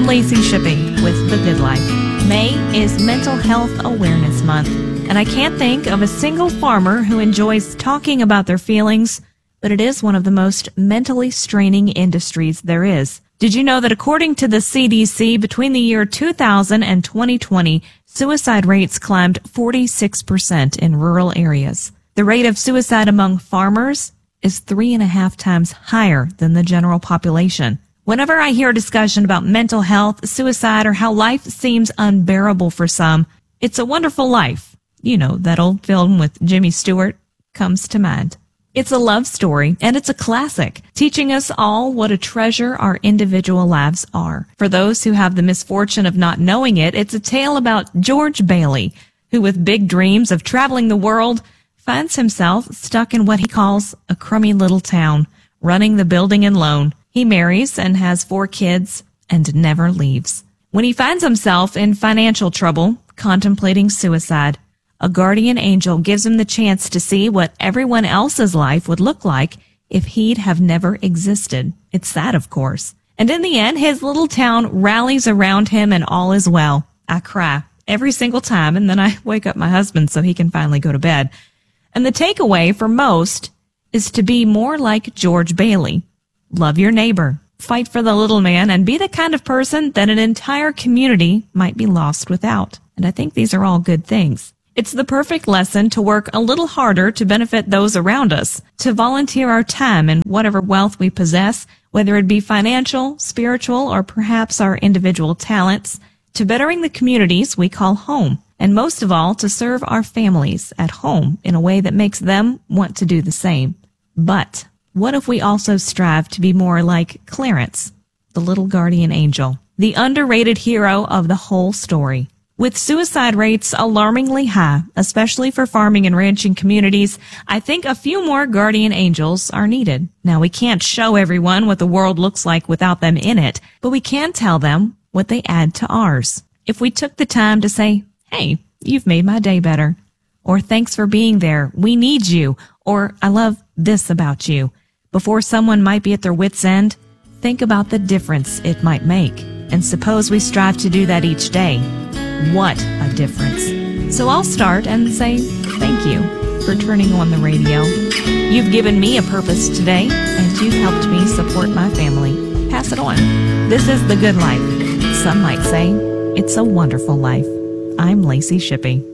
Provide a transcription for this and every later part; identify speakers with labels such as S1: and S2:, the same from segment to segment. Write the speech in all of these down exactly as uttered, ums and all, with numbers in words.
S1: I'm Lacey Shippey with The Good Life. May is Mental Health Awareness Month, and I can't think of a single farmer who enjoys talking about their feelings, but it is one of the most mentally straining industries there is. Did you know that according to the C D C, between the year two thousand and twenty twenty, suicide rates climbed forty-six percent in rural areas? The rate of suicide among farmers is three and a half times higher than the general population. Whenever I hear a discussion about mental health, suicide, or how life seems unbearable for some, It's a Wonderful Life, you know, that old film with Jimmy Stewart, comes to mind. It's a love story, and it's a classic, teaching us all what a treasure our individual lives are. For those who have the misfortune of not knowing it, it's a tale about George Bailey, who with big dreams of traveling the world, finds himself stuck in what he calls a crummy little town, running the building and loan. He marries and has four kids and never leaves. When he finds himself in financial trouble, contemplating suicide, a guardian angel gives him the chance to see what everyone else's life would look like if he'd have never existed. It's sad, of course. And in the end, his little town rallies around him and all is well. I cry every single time, and then I wake up my husband so he can finally go to bed. And the takeaway for most is to be more like George Bailey. Love your neighbor, fight for the little man, and be the kind of person that an entire community might be lost without. And I think these are all good things. It's the perfect lesson to work a little harder to benefit those around us, to volunteer our time and whatever wealth we possess, whether it be financial, spiritual, or perhaps our individual talents, to bettering the communities we call home, and most of all, to serve our families at home in a way that makes them want to do the same. But what if we also strive to be more like Clarence, the little guardian angel, the underrated hero of the whole story? With suicide rates alarmingly high, especially for farming and ranching communities, I think a few more guardian angels are needed. Now, we can't show everyone what the world looks like without them in it, but we can tell them what they add to ours. If we took the time to say, hey, you've made my day better, or thanks for being there, we need you, or I love this about you, before someone might be at their wit's end, think about the difference it might make. And suppose we strive to do that each day. What a difference. So I'll start and say thank you for turning on the radio. You've given me a purpose today, and you've helped me support my family. Pass it on. This is The Good Life. Some might say it's a wonderful life. I'm Lacey Shippey.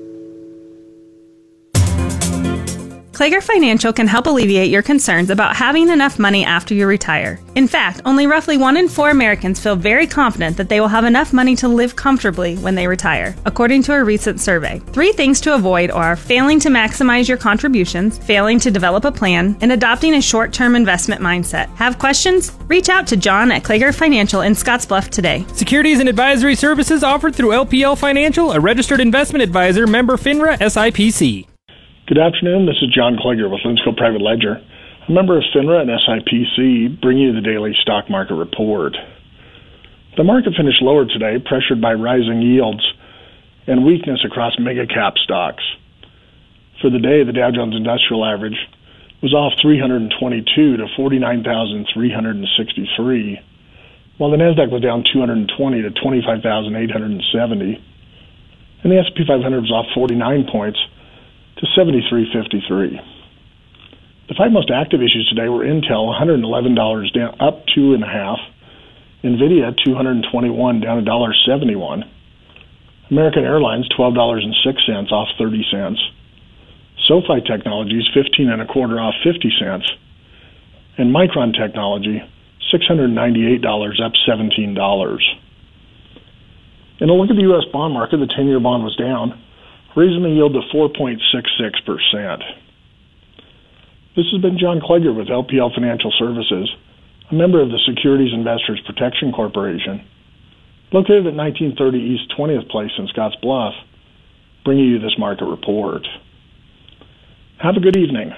S2: Klager Financial can help alleviate your concerns about having enough money after you retire. In fact, only roughly one in four Americans feel very confident that they will have enough money to live comfortably when they retire, according to a recent survey. Three things to avoid are failing to maximize your contributions, failing to develop a plan, and adopting a short-term investment mindset. Have questions? Reach out to John at Klager Financial in Scottsbluff today.
S3: Securities and advisory services offered through L P L Financial, a registered investment advisor, member FINRA S I P C.
S4: Good afternoon. This is John Klager with Linsco Private Ledger. A member of FINRA and S I P C, bring you the daily stock market report. The market finished lower today, pressured by rising yields and weakness across mega-cap stocks. For the day, the Dow Jones Industrial Average was off three hundred twenty-two to forty-nine thousand three hundred sixty-three, while the Nasdaq was down two hundred twenty to twenty-five thousand eight hundred seventy, and the S and P five hundred was off forty-nine points to seventy-three fifty-three. The five most active issues today were Intel, one hundred eleven dollars, down up two and a half. Nvidia, two hundred twenty-one, down one dollar seventy-one. American Airlines, twelve dollars and six cents, off thirty cents. SoFi Technologies, fifteen and a quarter, off fifty cents. And Micron Technology, six hundred ninety-eight dollars, up seventeen dollars. In a look at the U S bond market, the ten-year bond was down, raising the yield to four point six six percent. This has been John Klager with L P L Financial Services, a member of the Securities Investors Protection Corporation, located at nineteen thirty East twentieth Place in Scottsbluff, bringing you this market report. Have a good evening.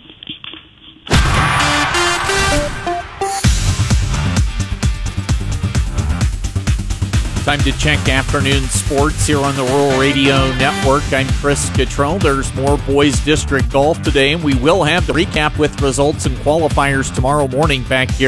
S5: Time to check afternoon sports here on the Rural Radio Network. I'm Chris Cottrell. There's more boys district golf today, and we will have the recap with results and qualifiers tomorrow morning back here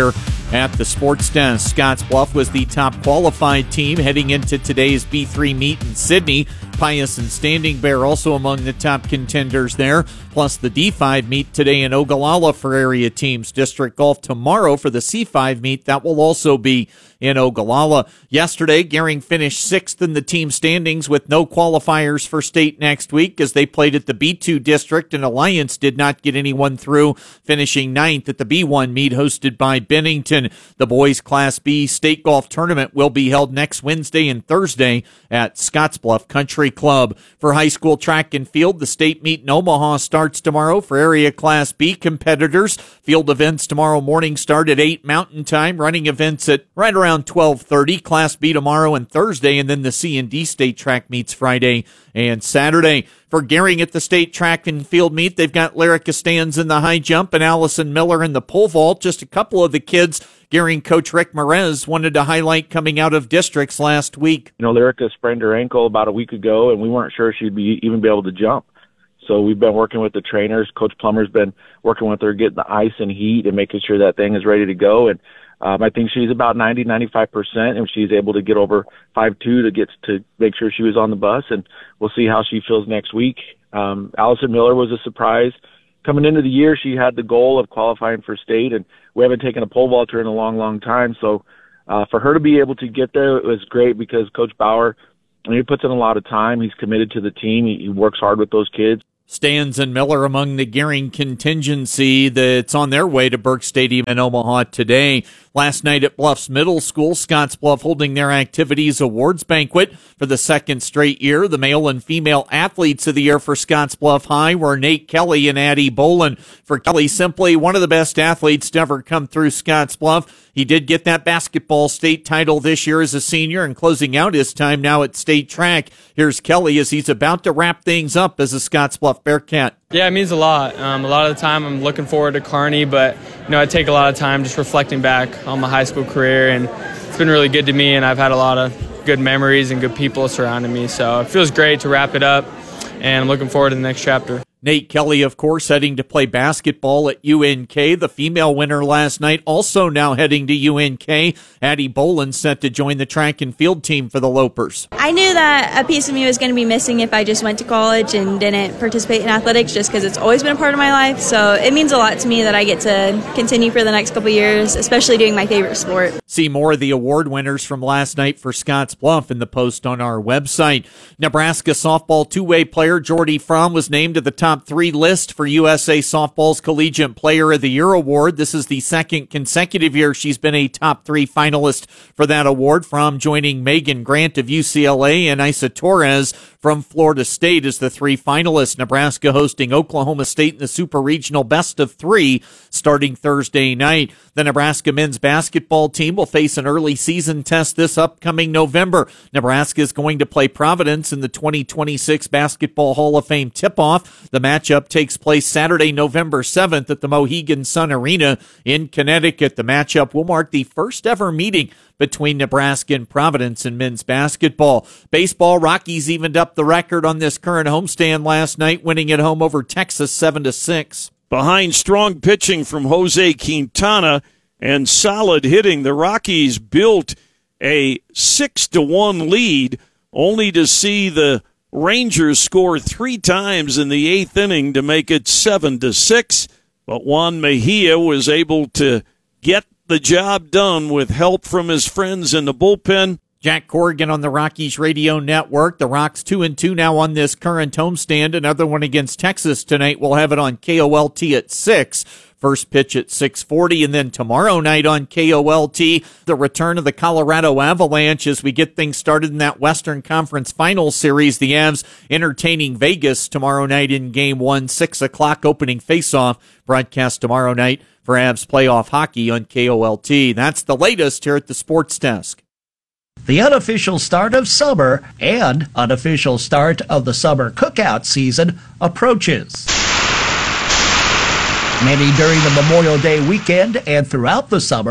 S5: At the sports desk, Scottsbluff was the top qualified team heading into today's B three meet in Sydney. Pius and Standing Bear also among the top contenders there, plus the D five meet today in Ogallala for area teams. District Golf tomorrow for the C five meet. That will also be in Ogallala. Yesterday, Gering finished sixth in the team standings with no qualifiers for state next week as they played at the B two district, and Alliance did not get anyone through, finishing ninth at the B one meet hosted by Bennington. The boys Class B state golf tournament will be held next Wednesday and Thursday at Scottsbluff Country Club. For high school track and field, the state meet in Omaha starts tomorrow for area Class B competitors. Field events tomorrow morning start at eight Mountain Time. Running events at right around twelve thirty. Class B tomorrow and Thursday, and then the C and D state track meets Friday and Saturday. For Gering at the state track and field meet, they've got Lyrica Stans in the high jump and Allison Miller in the pole vault. Just a couple of the kids Gering coach Rick Merez wanted to highlight coming out of districts last week.
S6: You know, Lyrica sprained her ankle about a week ago, and we weren't sure she'd be even be able to jump. So we've been working with the trainers. Coach Plummer's been working with her, getting the ice and heat and making sure that thing is ready to go. And um, I think she's about ninety, ninety-five percent, and she's able to get over five two to get to make sure she was on the bus. And we'll see how she feels next week. Um, Allison Miller was a surprise. Coming into the year, she had the goal of qualifying for state, and we haven't taken a pole vaulter in a long, long time. So uh, for her to be able to get there, it was great because Coach Bauer, I mean, he puts in a lot of time. He's committed to the team. He, he works hard with those kids.
S5: Stans and Miller among the Gering contingency that's on their way to Burke Stadium in Omaha today. Last night at Bluffs Middle School, Scottsbluff holding their activities awards banquet for the second straight year. The male and female athletes of the year for Scottsbluff High were Nate Kelly and Addie Bolin. For Kelly, simply one of the best athletes to ever come through Scottsbluff. He did get that basketball state title this year as a senior and closing out his time now at state track. Here's Kelly as he's about to wrap things up as a Scottsbluff Bearcat.
S7: Yeah, it means a lot. Um, a lot of the time I'm looking forward to Kearney, but you know I take a lot of time just reflecting back on my high school career, and it's been really good to me, and I've had a lot of good memories and good people surrounding me. So it feels great to wrap it up, and I'm looking forward to the next chapter.
S5: Nate Kelly, of course, heading to play basketball at U N K. The female winner last night also now heading to U N K. Addie Bolin set to join the track and field team for the Lopers.
S8: I knew that a piece of me was going to be missing if I just went to college and didn't participate in athletics, just because it's always been a part of my life. So it means a lot to me that I get to continue for the next couple years, especially doing my favorite sport.
S5: See more of the award winners from last night for Scottsbluff in the post on our website. Nebraska softball two-way player Jordy Fromm was named to the top three list for U S A Softball's Collegiate Player of the Year award. This is the second consecutive year she's been a top three finalist for that award, from joining Megan Grant of U C L A and Isa Torres from Florida State as the three finalists. Nebraska hosting Oklahoma State in the Super Regional Best of Three starting Thursday night. The Nebraska men's basketball team will face an early season test this upcoming November. Nebraska is going to play Providence in the twenty twenty-six Basketball Hall of Fame tip-off. The matchup takes place Saturday, November seventh at the Mohegan Sun Arena in Connecticut. The matchup will mark the first ever meeting between Nebraska and Providence in men's basketball. Baseball, Rockies evened up the record on this current homestand last night, winning at home over Texas seven to six.
S9: Behind strong pitching from Jose Quintana and solid hitting, the Rockies built a six to one lead, only to see the Rangers score three times in the eighth inning to make it seven to six. But Juan Mejia was able to get the job done with help from his friends in the bullpen.
S5: Jack Corrigan on the Rockies radio network. The Rocks two and two now on this current homestand. Another one against Texas tonight. We'll have it on K O L T at six. First pitch at six forty, and then tomorrow night on K O L T, the return of the Colorado Avalanche as we get things started in that Western Conference Finals series. The Avs entertaining Vegas tomorrow night in Game one, six o'clock opening faceoff. Broadcast tomorrow night for Avs playoff hockey on K O L T. That's the latest here at the Sports Desk.
S10: The unofficial start of summer and unofficial start of the summer cookout season approaches. Many during the Memorial Day weekend and throughout the summer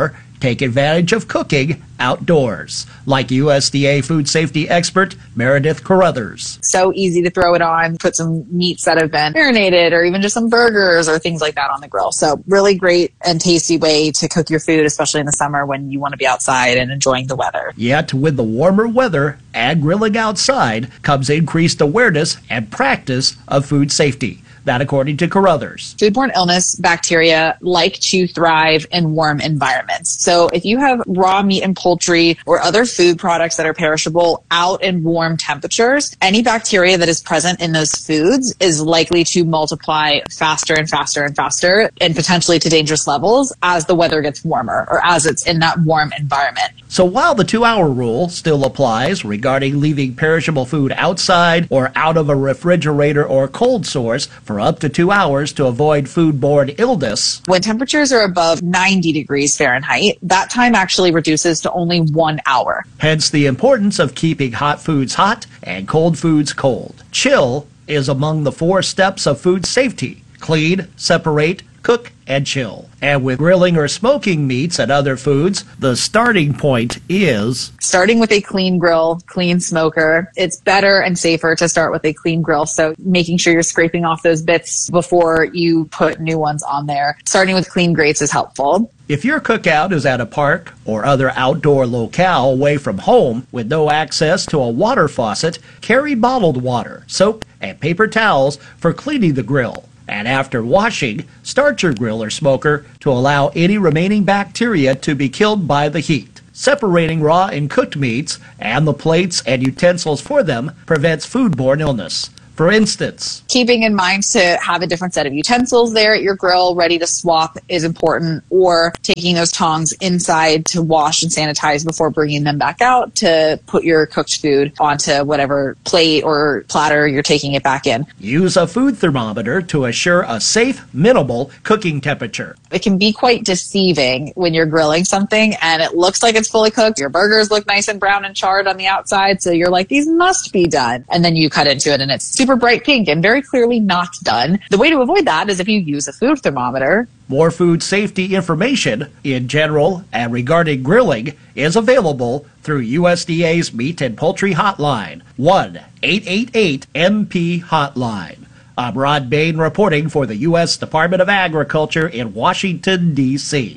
S10: take advantage of cooking outdoors, like U S D A food safety expert Meredith Carruthers.
S11: So easy to throw it on, put some meats that have been marinated or even just some burgers or things like that on the grill. So really great and tasty way to cook your food, especially in the summer when you want to be outside and enjoying the weather.
S10: Yet with the warmer weather and grilling outside comes increased awareness and practice of food safety. That according to Carruthers.
S11: Foodborne illness bacteria like to thrive in warm environments. So if you have raw meat and poultry or other food products that are perishable out in warm temperatures, any bacteria that is present in those foods is likely to multiply faster and faster and faster and potentially to dangerous levels as the weather gets warmer or as it's in that warm environment.
S10: So while the two-hour rule still applies regarding leaving perishable food outside or out of a refrigerator or cold source for up to two hours to avoid foodborne illness,
S11: when temperatures are above ninety degrees Fahrenheit, that time actually reduces to only one hour.
S10: Hence the importance of keeping hot foods hot and cold foods cold. Chill is among the four steps of food safety: clean, separate, cook, and chill. And with grilling or smoking meats and other foods, the starting point is
S11: starting with a clean grill, clean smoker. It's better and safer to start with a clean grill. So making sure you're scraping off those bits before you put new ones on there. Starting with clean grates is helpful.
S10: If your cookout is at a park or other outdoor locale away from home with no access to a water faucet, carry bottled water, soap, and paper towels for cleaning the grill. And after washing, start your grill or smoker to allow any remaining bacteria to be killed by the heat. Separating raw and cooked meats and the plates and utensils for them prevents foodborne illness. For instance,
S11: keeping in mind to have a different set of utensils there at your grill ready to swap is important, or taking those tongs inside to wash and sanitize before bringing them back out to put your cooked food onto whatever plate or platter you're taking it back in.
S10: Use a food thermometer to assure a safe, minimal cooking temperature.
S11: It can be quite deceiving when you're grilling something and it looks like it's fully cooked. Your burgers look nice and brown and charred on the outside, so you're like, these must be done. And then you cut into it and it's super bright pink and very clearly not done. The way to avoid that is if you use a food thermometer.
S10: More food safety information in general and regarding grilling is available through U S D A's Meat and Poultry Hotline, one eight eight eight M P Hotline. I'm Rod Bain reporting for the U S Department of Agriculture in Washington, D C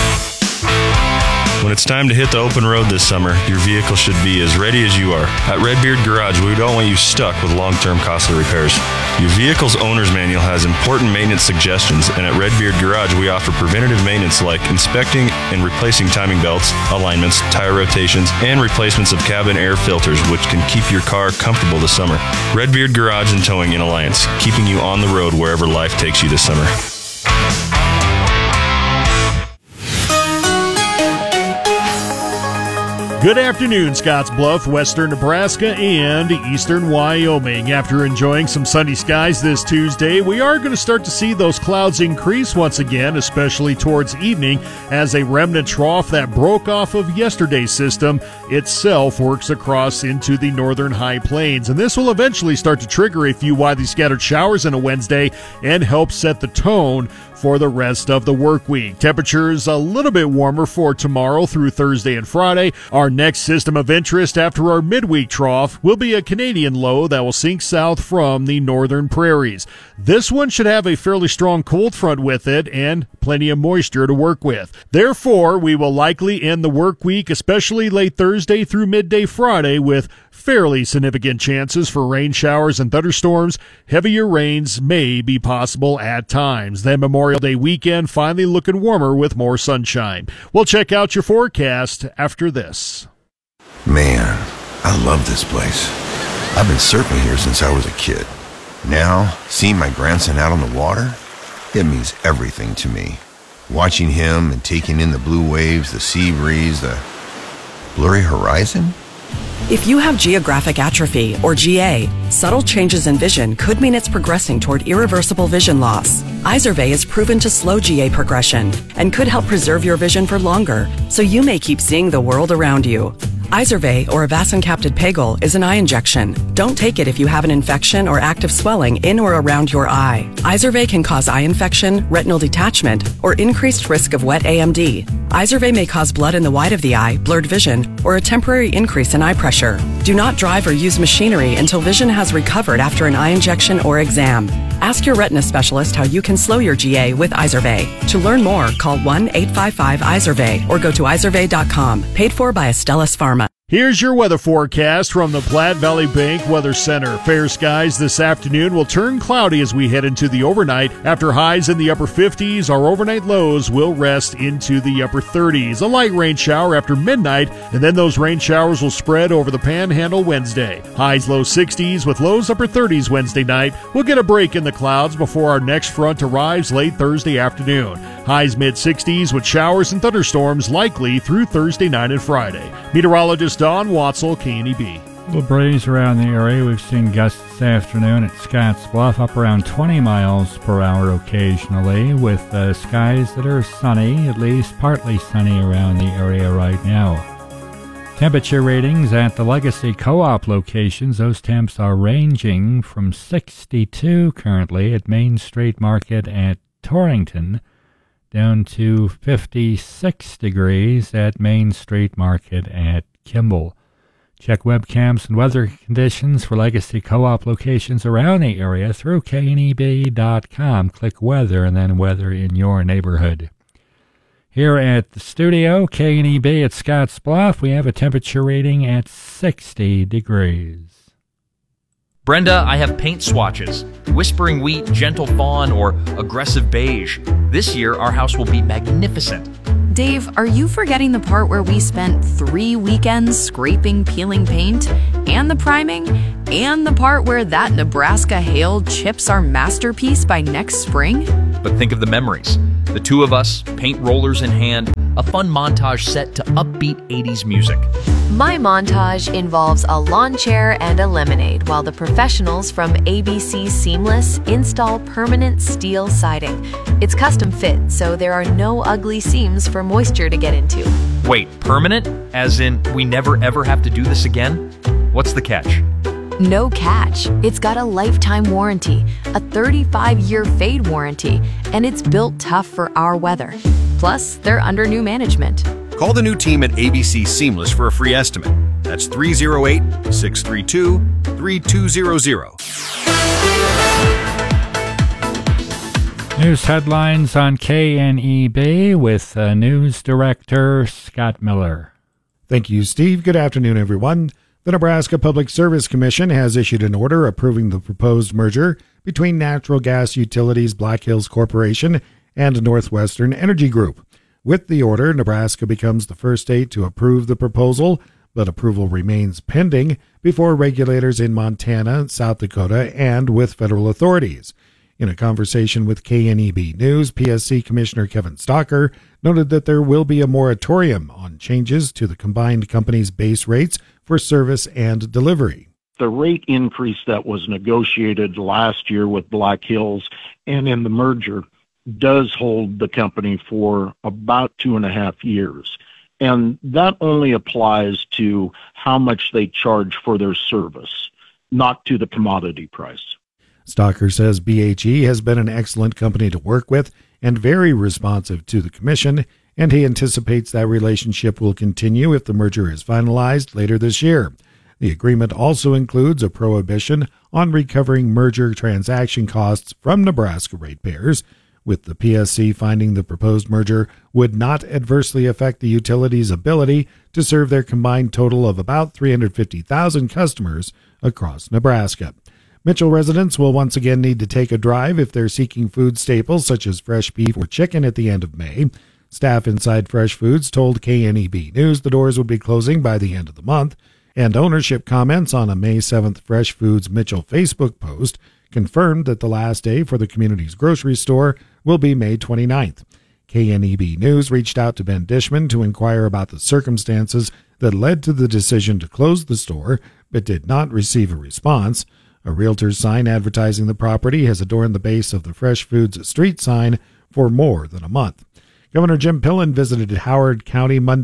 S12: When it's time to hit the open road this summer, your vehicle should be as ready as you are. At Redbeard Garage, we don't want you stuck with long-term costly repairs. Your vehicle's owner's manual has important maintenance suggestions, and at Redbeard Garage, we offer preventative maintenance like inspecting and replacing timing belts, alignments, tire rotations, and replacements of cabin air filters, which can keep your car comfortable this summer. Redbeard Garage and Towing in Alliance, keeping you on the road wherever life takes you this summer.
S13: Good afternoon, Scottsbluff, western Nebraska, and eastern Wyoming. After enjoying some sunny skies this Tuesday, we are going to start to see those clouds increase once again, especially towards evening, as a remnant trough that broke off of yesterday's system itself works across into the northern high plains. And this will eventually start to trigger a few widely scattered showers on a Wednesday and help set the tone for the rest of the work week. Temperatures a little bit warmer for tomorrow through Thursday and Friday. Our next system of interest after our midweek trough will be a Canadian low that will sink south from the northern prairies. This one should have a fairly strong cold front with it and plenty of moisture to work with. Therefore, we will likely end the work week, especially late Thursday through midday Friday, with fairly significant chances for rain showers and thunderstorms. Heavier rains may be possible at times. Then Memorial Day weekend finally looking warmer with more sunshine. We'll check out your forecast after this.
S14: Man, I love this place. I've been surfing here since I was a kid. Now, seeing my grandson out on the water, it means everything to me. Watching him and taking in the blue waves, the sea breeze, the blurry horizon.
S15: If you have geographic atrophy, or G A, subtle changes in vision could mean it's progressing toward irreversible vision loss. Izervay is proven to slow G A progression and could help preserve your vision for longer, so you may keep seeing the world around you. Izervay, or avacin-capted Pagel, is an eye injection. Don't take it if you have an infection or active swelling in or around your eye. Izervay can cause eye infection, retinal detachment, or increased risk of wet A M D. Izervay may cause blood in the white of the eye, blurred vision, or a temporary increase in eye pressure. Do not drive or use machinery until vision has recovered after an eye injection or exam. Ask your retina specialist how you can slow your G A with Izervay. To learn more, call one eight five five Izervay or go to izervay dot com. Paid for by Astellas Pharma.
S13: Here's your weather forecast from the Platte Valley Bank Weather Center. Fair skies this afternoon will turn cloudy as we head into the overnight. After highs in the upper fifties, our overnight lows will rest into the upper thirties. A light rain shower after midnight, and then those rain showers will spread over the Panhandle Wednesday. Highs low sixties with lows upper thirties Wednesday night. We'll get a break in the clouds before our next front arrives late Thursday afternoon. Highs mid sixties with showers and thunderstorms likely through Thursday night and Friday. Meteorologist Don Watzel, K N E B.
S16: A little breeze around the area. We've seen gusts this afternoon at Scotts Bluff up around twenty miles per hour occasionally, with uh, skies that are sunny, at least partly sunny around the area right now. Temperature ratings at the Legacy Co-op locations, those temps are ranging from sixty-two currently at Main Street Market at Torrington, down to fifty-six degrees at Main Street Market at Kimball. Check webcams and weather conditions for Legacy Co-op locations around the area through K N E B dot com. Click weather and then weather in your neighborhood. Here at the studio, K N E B at Scotts Bluff, we have a temperature rating at sixty degrees.
S17: Brenda, I have paint swatches. Whispering Wheat, Gentle Fawn, or Aggressive Beige. This year, our house will be magnificent.
S18: Dave, are you forgetting the part where we spent three weekends scraping, peeling paint, and the priming, and the part where that Nebraska hail chips our masterpiece by next spring?
S17: But think of the memories. The two of us, paint rollers in hand, a fun montage set to upbeat eighties music.
S19: My montage involves a lawn chair and a lemonade while the professionals from A B C Seamless install permanent steel siding. It's custom fit, so there are no ugly seams for moisture to get into.
S17: Wait, permanent? As in, we never ever have to do this again? What's the catch?
S19: No catch. It's got a lifetime warranty, a thirty-five year fade warranty, and it's built tough for our weather. Plus, they're under new management.
S20: Call the new team at A B C Seamless for a free estimate. That's three oh eight, six three two, three two zero zero.
S16: News headlines on K N E B with uh, News Director Scott Miller.
S21: Thank you, Steve. Good afternoon, everyone. The Nebraska Public Service Commission has issued an order approving the proposed merger between Natural Gas Utilities Black Hills Corporation and Northwestern Energy Group. With the order, Nebraska becomes the first state to approve the proposal, but approval remains pending before regulators in Montana, South Dakota, and with federal authorities. In a conversation with K N E B News, P S C Commissioner Kevin Stocker noted that there will be a moratorium on changes to the combined company's base rates for service and delivery.
S22: The rate increase that was negotiated last year with Black Hills and in the merger does hold the company for about two and a half years. And that only applies to how much they charge for their service, not to the commodity price.
S21: Stocker says B H E has been an excellent company to work with and very responsive to the commission, and he anticipates that relationship will continue if the merger is finalized later this year. The agreement also includes a prohibition on recovering merger transaction costs from Nebraska ratepayers, with the P S C finding the proposed merger would not adversely affect the utility's ability to serve their combined total of about three hundred fifty thousand customers across Nebraska. Mitchell residents will once again need to take a drive if they're seeking food staples such as fresh beef or chicken at the end of May. Staff inside Fresh Foods told K N E B News the doors would be closing by the end of the month, and ownership comments on a May seventh Fresh Foods Mitchell Facebook post confirmed that the last day for the community's grocery store will be May twenty-ninth. K N E B News reached out to Ben Dishman to inquire about the circumstances that led to the decision to close the store, but did not receive a response. A realtor's sign advertising the property has adorned the base of the Fresh Foods street sign for more than a month. Governor Jim Pillen visited Howard County Monday,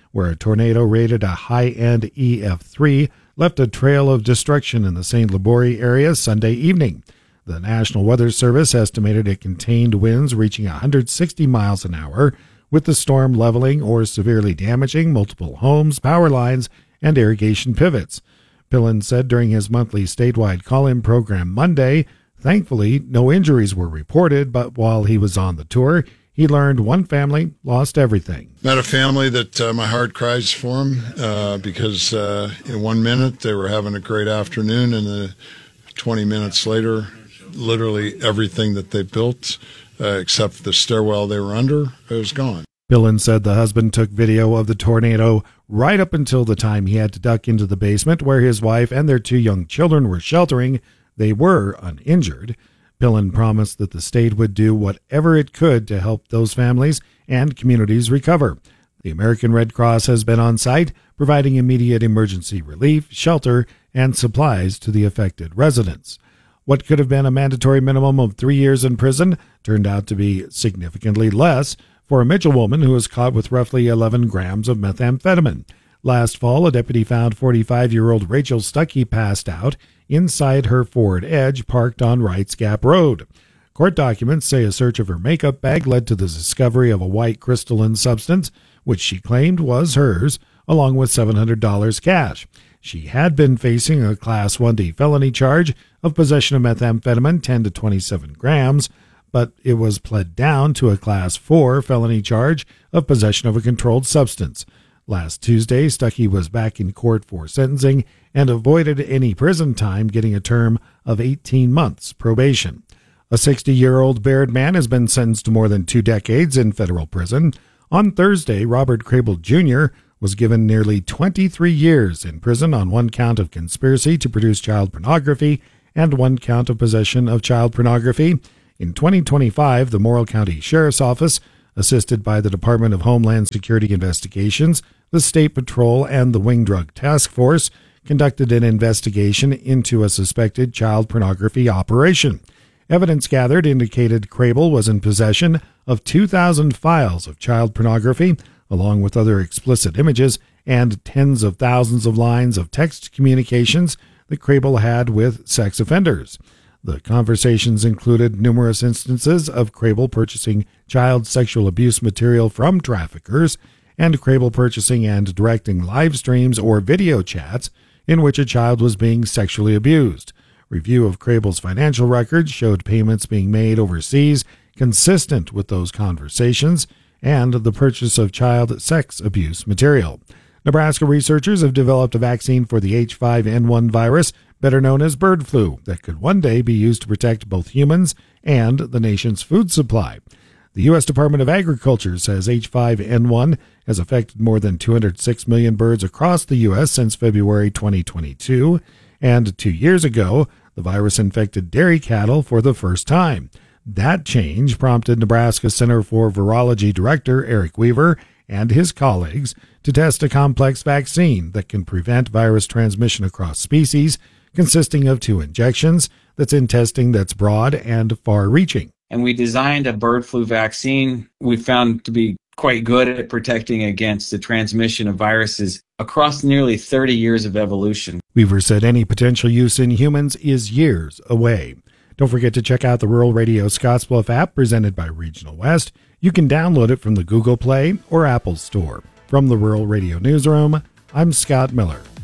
S21: where a tornado rated a high-end E F three left a trail of destruction in the Saint Liboire area Sunday evening. The National Weather Service estimated it contained winds reaching one hundred sixty miles an hour, with the storm leveling or severely damaging multiple homes, power lines, and irrigation pivots. Pillen said during his monthly statewide call-in program Monday, thankfully, no injuries were reported, but while he was on the tour, he learned one family lost everything.
S1: Met a family that uh, my heart cries for them uh, because uh, in one minute they were having a great afternoon, and uh, twenty minutes later, literally everything that they built, uh, except the stairwell they were under, it was gone.
S21: Pillen said the husband took video of the tornado right up until the time he had to duck into the basement where his wife and their two young children were sheltering. They were uninjured. Pillen promised that the state would do whatever it could to help those families and communities recover. The American Red Cross has been on site, providing immediate emergency relief, shelter, and supplies to the affected residents. What could have been a mandatory minimum of three years in prison turned out to be significantly less for a Mitchell woman who was caught with roughly eleven grams of methamphetamine. Last fall, a deputy found forty-five-year-old Rachel Stuckey passed out inside her Ford Edge parked on Wrights Gap Road. Court documents say a search of her makeup bag led to the discovery of a white crystalline substance, which she claimed was hers, along with seven hundred dollars cash. She had been facing a Class one D felony charge of possession of methamphetamine, ten to twenty-seven grams, but it was pled down to a Class four felony charge of possession of a controlled substance. Last Tuesday, Stuckey was back in court for sentencing and avoided any prison time, getting a term of eighteen months probation. A sixty-year-old Baird man has been sentenced to more than two decades in federal prison. On Thursday, Robert Crable Junior was given nearly twenty-three years in prison on one count of conspiracy to produce child pornography and one count of possession of child pornography. In twenty twenty-five, the Morrill County Sheriff's Office, assisted by the Department of Homeland Security Investigations, the State Patrol, and the Wing Drug Task Force, conducted an investigation into a suspected child pornography operation. Evidence gathered indicated Crable was in possession of two thousand files of child pornography, along with other explicit images and tens of thousands of lines of text communications that Crable had with sex offenders. The conversations included numerous instances of Crable purchasing child sexual abuse material from traffickers, and Crable purchasing and directing live streams or video chats in which a child was being sexually abused. Review of Crable's financial records showed payments being made overseas consistent with those conversations and the purchase of child sex abuse material. Nebraska researchers have developed a vaccine for the H five N one virus, better known as bird flu, that could one day be used to protect both humans and the nation's food supply. The U S Department of Agriculture says H five N one has affected more than two hundred six million birds across the U S since February twenty twenty-two, and two years ago, the virus infected dairy cattle for the first time. That change prompted Nebraska Center for Virology Director Eric Weaver and his colleagues to test a complex vaccine that can prevent virus transmission across species, consisting of two injections, that's in testing that's broad and far-reaching.
S2: And we designed a bird flu vaccine we found to be quite good at protecting against the transmission of viruses across nearly thirty years of evolution.
S21: Weaver said any potential use in humans is years away. Don't forget to check out the Rural Radio Scottsbluff app presented by Regional West. You can download it from the Google Play or Apple Store. From the Rural Radio Newsroom, I'm Scott Miller.